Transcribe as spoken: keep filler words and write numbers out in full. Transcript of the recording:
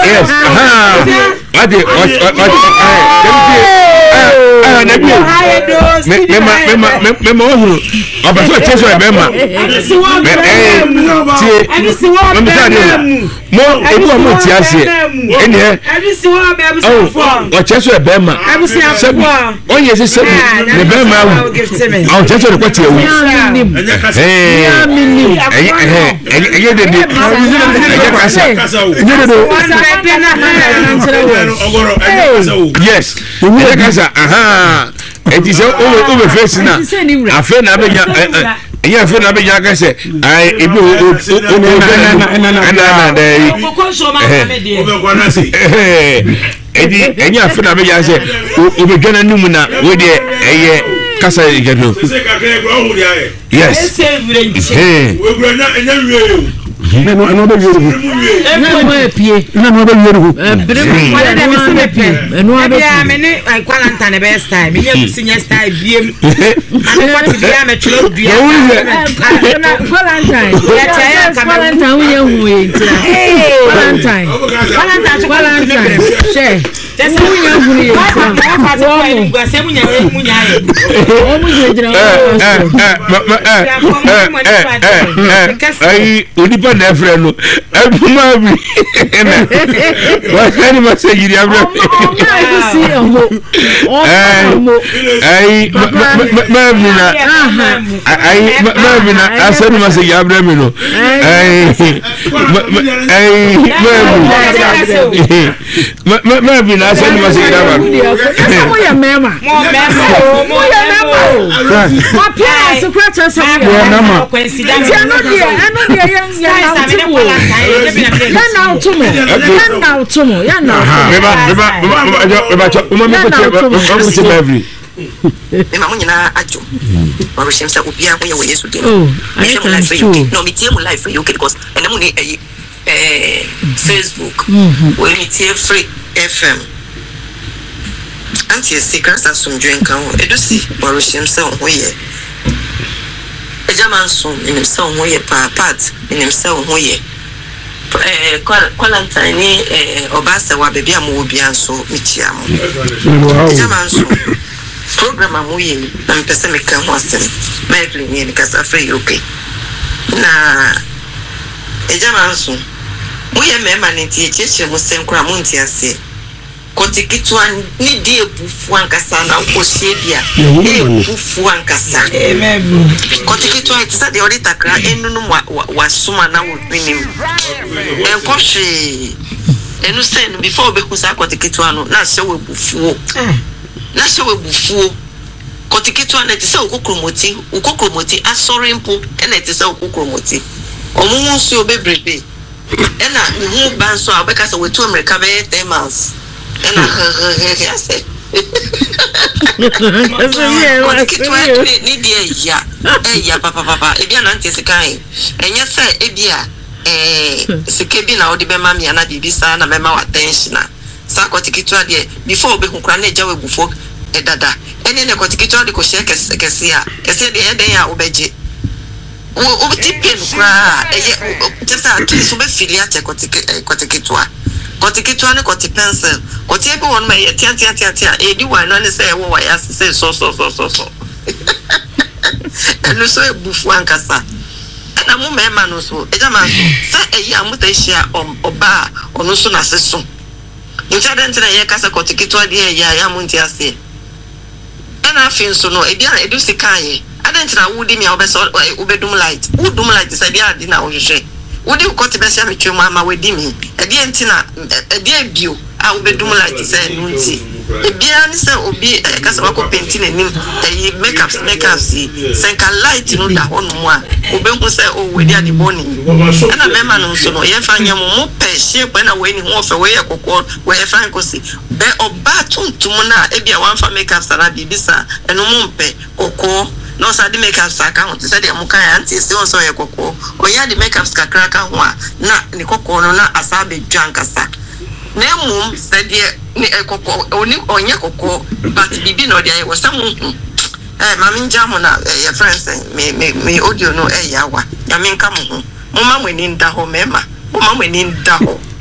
Yes. Aha. What the what what ah na bi me me me me me mo hu obaso cheso e be ma me eh ti me tani mo ebu mo ti ase eni e abisi wo be abisi fo o cheso e be ma sebi onye se sebi ne be ma wu o cheso de kwati ewu eh eh eh eh de de eh kasa eh de yes eh kasa aha eti se o o be face na afa na be ya eh afa na be ya ka se ai ebi o o o na na na dey ko so ma me de o be ko na si edi enya afa na be ya se o be gana numu na we de eye kasa igado yes eh we gro na enya wiye na no no be yoro na no e pie na no be yoro bre wala de me se me pie no abi a me ni kwalanta ne be style me ye sinya style biem ani kwati bia me tro bia kwalanta ya cha kwalanta wu ye hu ye ntira kwalanta kwalanta kwalanta she tese wu ye hu ye ntira wo mu gwa se mu nya mu nya ye o mu je jira eh ai onipa na efre no ebuma bi na wa kani ma se yiri abra ai ma bi na ai ma bi na asani ma se yiri abra mi no ai ai ma ma bi na asani ma se yiri abra mo ya mema mo mema mo ya mema mo pia se kwa cha se mo mema coincidence ano dia ano dia ya ya na utumo ya na utumo ya na beba beba beba beba uma me kote kote every ema munyina ajo wa rushimsa ubia ko ye wo Yesu din oh I can too no me tie mu live for you because ene mu ni eh Facebook we me tie free F M anti secrets asumdwen kan wo edusi wa rushimsa ho ye ejamanso inimsa ho ye pa part inimsa ho ye eh quarantine eh obasa wa bebia mo obi anso mitia mo ejamanso program amoye na mpese meka ho asem Michael ni kasa free okay na ejamanso mo ye mema ne tie cheche mo senkura mo ntiase kotikitwa ni die bufu ankasa na nkohye bia e bufu ankasa amen kotikitwa itsa de ori takra enunu wa suma na wobinim enkohye enu sen before obekusa kotikitwa no na hye we bufu na hye we bufu kotikitwa na tse okokromoti okokromoti asori mpo na tse okokromoti omunwo so obebrebe ena hu banso abekasa wetu America be ten miles ena ya se ni dia ya eh ya papa papa e bia na ntese kan enye se e bia eh sike bi na odi be ma me na bibisa na mema wa tension sa kotikitwa de before obe kunkura na eja we bufo e dada ene ne kotikitwa de ko share kese kese ya kese de eden ya obeje o o tipen kura eh tesa atleast obe filia te kotikitwa kotikitwa ne koti pencil koti ebe won ma tia tia tia tia e di wan no ne say wo wa ya say so so so so so enu so ebufu ankasa na mu mema no so e jama so say e ya muta hia oba onu so na seso ntia den tena ye kasa kotikitwa de ya ya mu ntia se na afin so no e bia e du sikan adan tena wudi mi obeso obedum light wudum light say bia di na ohwehwe wodi ukoti besia metwe mu ama wedi mi edi entina edi ebio a obedum like say nunti ebia ni say obi kasa wako penti nanim e makeup makeup si senka light no da hono mu a obehu say o wedi ade boni na mema no so no ye fa nya mo mo pe shape na we ni ho fe we ye kokko we ye fa nkosi be oba tuntum na ebia wan fa makeup sana bibisa eno mo mpe kokko no sa di makeup saka ho se de amuka ya anti se on so ye kokko o ya di makeup kakra ka ho a na ni kokko no na asabe dwankasa na mum se de ni kokko oni onye kokko but bibi no de aye wo sam eh mami nja mo na ye friends me me me audio no eh ya wa ya me nka mo ho mo ma mo ni nda ho mema mo ma mo ni nda ho